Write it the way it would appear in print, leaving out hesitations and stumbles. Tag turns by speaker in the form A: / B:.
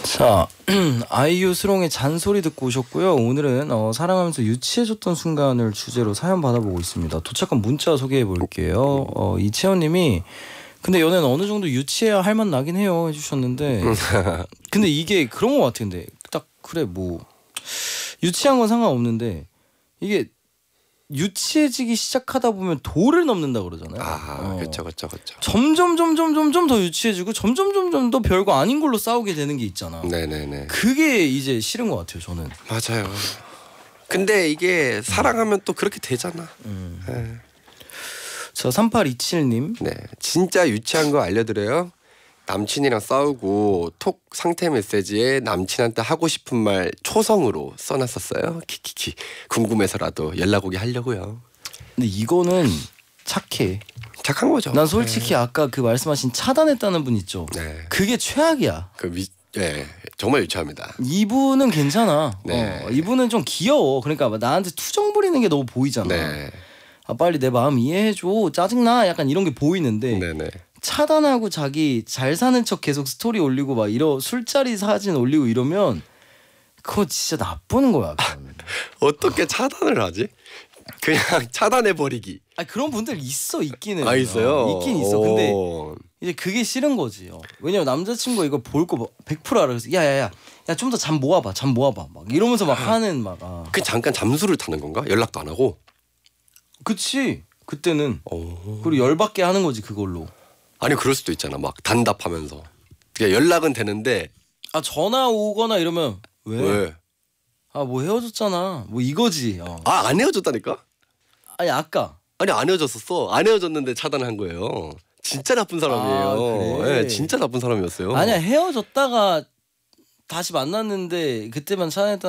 A: 자, 아이유 수롱의 잔소리 듣고 오셨고요. 오늘은 사랑하면서 유치해졌던 순간을 주제로 사연 받아보고 있습니다. 도착한 문자 소개해 볼게요. 이채원님이 근데 연애는 어느 정도 유치해야 할 맛 나긴 해요 해주셨는데 근데 이게 그런 것 같은데 딱 그래 뭐 유치한 건 상관없는데 이게 유치해지기 시작하다 보면 도를 넘는다 그러잖아요.
B: 그렇죠.
A: 점점 더 유치해지고 점점 더 별거 아닌 걸로 싸우게 되는 게 있잖아.
B: 네네네.
A: 그게 이제 싫은 것 같아요 저는.
B: 맞아요. 근데 이게 사랑하면 또 그렇게 되잖아. 네.
A: 자 3827님.
B: 네, 진짜 유치한 거 알려드려요. 남친이랑 싸우고 톡 상태 메시지에 남친한테 하고 싶은 말 초성으로 써놨었어요. 키키키. 궁금해서라도 연락 오게 하려고요.
A: 근데 이거는 착해.
B: 착한 거죠.
A: 난 솔직히 아까 그 말씀하신 차단했다는 분 있죠.
B: 네.
A: 그게 최악이야.
B: 네, 정말 유치합니다.
A: 이분은 괜찮아.
B: 네.
A: 이분은 좀 귀여워. 그러니까 나한테 투정 부리는 게 너무 보이잖아.
B: 네.
A: 아 빨리 내 마음 이해해줘. 짜증나. 약간 이런 게 보이는데
B: 네네.
A: 차단하고 자기 잘 사는 척 계속 스토리 올리고 막 술자리 사진 올리고 이러면 그거 진짜 나쁜 거야.
B: 어떻게 차단을 하지? 그냥 차단해버리기.
A: 아 그런 분들 있기는.
B: 있어요?
A: 있긴 있어. 근데 이제 그게 싫은 거지. 왜냐면 남자친구가 이거 볼 거 100% 알아. 그래서 야야야 좀 더 잠 모아봐 막 이러면서 막 하는 막.
B: 그 잠깐 잠수를 타는 건가? 연락도 안 하고?
A: 그치 그때는. 그리고 열받게 하는 거지 그걸로.
B: 아니 그럴 수도 있잖아. 막 단답하면서. 그러니까 연락은 되는데.
A: 전화 오거나 이러면
B: 왜?
A: 뭐 헤어졌잖아. 뭐 이거지.
B: 안 헤어졌다니까?
A: 아니 아까.
B: 아니 안 헤어졌었어. 안 헤어졌는데 차단을 한 거예요. 진짜 나쁜 사람이에요.
A: 그래?
B: 네, 진짜 나쁜 사람이었어요.
A: 아니야 헤어졌다가 다시 만났는데 그때만 차단했다.